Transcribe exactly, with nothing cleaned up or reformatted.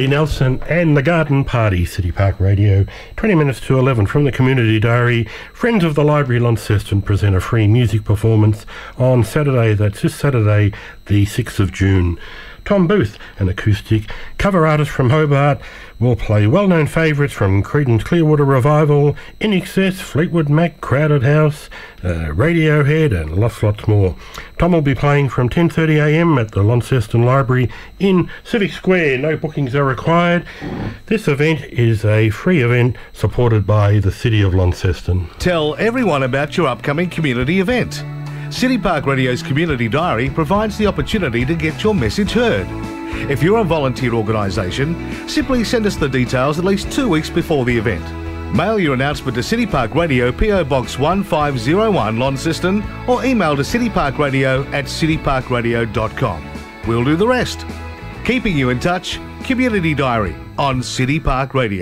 Nelson and the Garden Party, City Park Radio, twenty minutes to eleven from the Community Diary. Friends of the Library Launceston present a free music performance on Saturday, that's this Saturday, the sixth of June. Tom Booth, an acoustic cover artist from Hobart, will play well-known favourites from Creedence Clearwater Revival, In Excess, Fleetwood Mac, Crowded House, uh, Radiohead and lots, lots more. Tom will be playing from ten thirty a m at the Launceston Library in Civic Square. No bookings are required. This event is a free event supported by the City of Launceston. Tell everyone about your upcoming community event. City Park Radio's Community Diary provides the opportunity to get your message heard. If you're a volunteer organisation, simply send us the details at least two weeks before the event. Mail your announcement to City Park Radio, P O Box one five zero one, Launceston, or email to cityparkradio at cityparkradio dot com. We'll do the rest. Keeping you in touch, Community Diary on City Park Radio.